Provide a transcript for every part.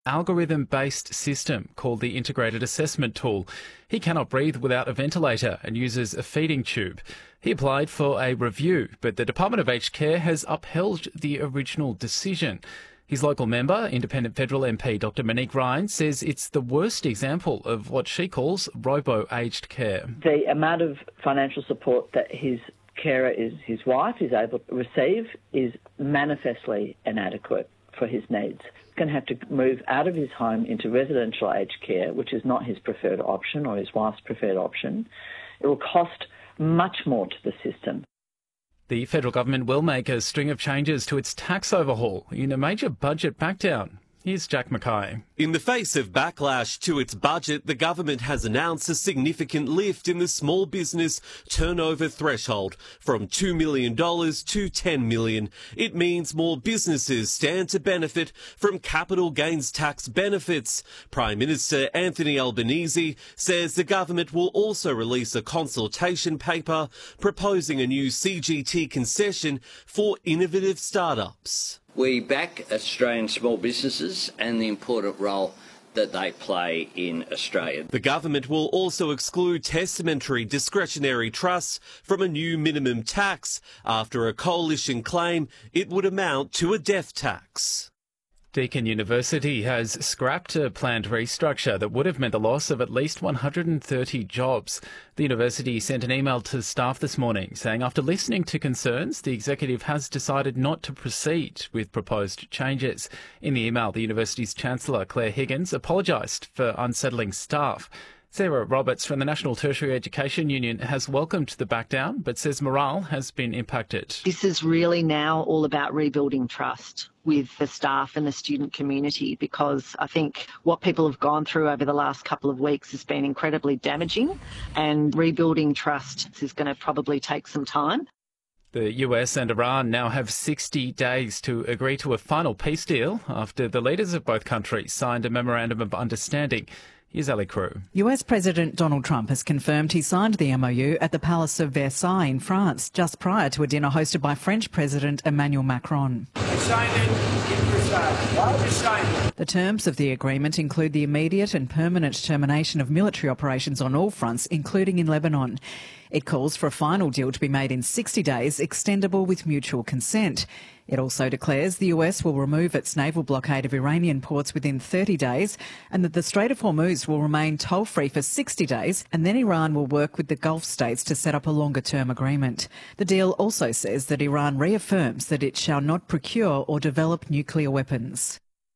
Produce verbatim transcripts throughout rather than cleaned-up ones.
algorithm-based system called the Integrated Assessment Tool. He cannot breathe without a ventilator and uses a feeding tube. He applied for a review, but the Department of Aged Care has upheld the original decision. His local member, Independent Federal M P Doctor Monique Ryan, says it's the worst example of what she calls robo-aged care. The amount of financial support that his carer, is his wife, is able to receive is manifestly inadequate for his needs. He's going to have to move out of his home into residential aged care, which is not his preferred option or his wife's preferred option. It will cost much more to the system. The federal government will make a string of changes to its tax overhaul in a major budget backdown. Here's Jack Mackay. In the face of backlash to its budget, the government has announced a significant lift in the small business turnover threshold from two million dollars to ten million dollars. It means more businesses stand to benefit from capital gains tax benefits. Prime Minister Anthony Albanese says the government will also release a consultation paper proposing a new C G T concession for innovative startups. We back Australian small businesses and the important role that they play in Australia. The government will also exclude testamentary discretionary trusts from a new minimum tax after a coalition claim it would amount to a death tax. Deakin University has scrapped a planned restructure that would have meant the loss of at least one hundred thirty jobs. The university sent an email to staff this morning saying after listening to concerns, the executive has decided not to proceed with proposed changes. In the email, the university's Chancellor, Claire Higgins, apologised for unsettling staff. Sarah Roberts from the National Tertiary Education Union has welcomed the backdown but says morale has been impacted. This is really now all about rebuilding trust with the staff and the student community, because I think what people have gone through over the last couple of weeks has been incredibly damaging, and rebuilding trust is going to probably take some time. The U S and Iran now have sixty days to agree to a final peace deal after the leaders of both countries signed a memorandum of understanding. Here's Ali Crew. U S President Donald Trump has confirmed he signed the M O U at the Palace of Versailles in France just prior to a dinner hosted by French President Emmanuel Macron. I signed it in Versailles. Why would you sign it? The terms of the agreement include the immediate and permanent termination of military operations on all fronts, including in Lebanon. It calls for a final deal to be made in sixty days, extendable with mutual consent. It also declares the U S will remove its naval blockade of Iranian ports within thirty days and that the Strait of Hormuz will remain toll-free for sixty days, and then Iran will work with the Gulf states to set up a longer-term agreement. The deal also says that Iran reaffirms that it shall not procure or develop nuclear weapons.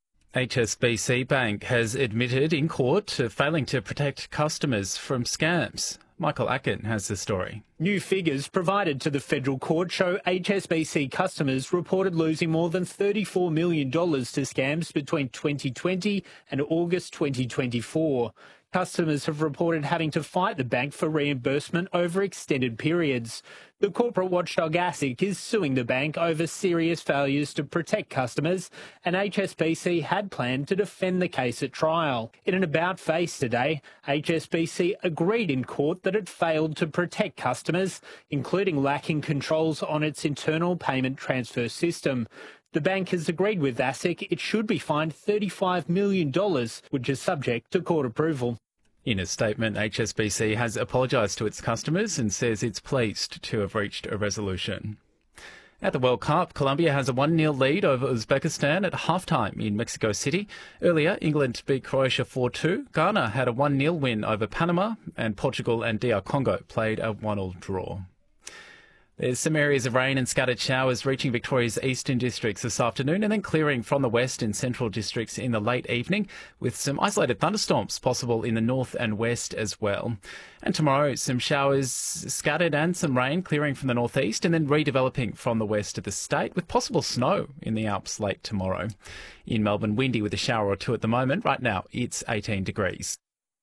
H S B C Bank has admitted in court to failing to protect customers from scams. Michael Atkin has the story. New figures provided to the federal court show H S B C customers reported losing more than thirty-four million dollars to scams between twenty twenty and August twenty twenty-four. Customers have reported having to fight the bank for reimbursement over extended periods. The corporate watchdog ASIC is suing the bank over serious failures to protect customers, and H S B C had planned to defend the case at trial. In an about-face today, H S B C agreed in court that it failed to protect customers, including lacking controls on its internal payment transfer system. The bank has agreed with ASIC it should be fined thirty-five million dollars, which is subject to court approval. In a statement, H S B C has apologised to its customers and says it's pleased to have reached a resolution. At the World Cup, Colombia has a one nil lead over Uzbekistan at half-time in Mexico City. Earlier, England beat Croatia four two. Ghana had a one nil win over Panama, and Portugal and D R Congo played a one all draw. There's some areas of rain and scattered showers reaching Victoria's eastern districts this afternoon and then clearing from the west and central districts in the late evening, with some isolated thunderstorms possible in the north and west as well. And tomorrow, some showers scattered and some rain clearing from the northeast and then redeveloping from the west of the state, with possible snow in the Alps late tomorrow. In Melbourne, windy with a shower or two at the moment. Right now, it's eighteen degrees.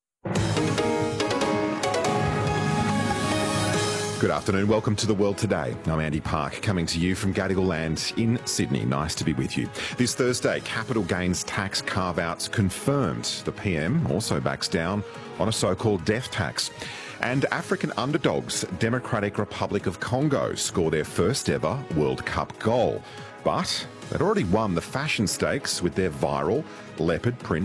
Good afternoon. Welcome to The World Today. I'm Andy Park, coming to you from Gadigal Land in Sydney. Nice to be with you. This Thursday, capital gains tax carve-outs confirmed. The P M also backs down on a so-called death tax. And African underdogs, Democratic Republic of Congo, score their first ever World Cup goal. But They'd already won the fashion stakes with their viral leopard print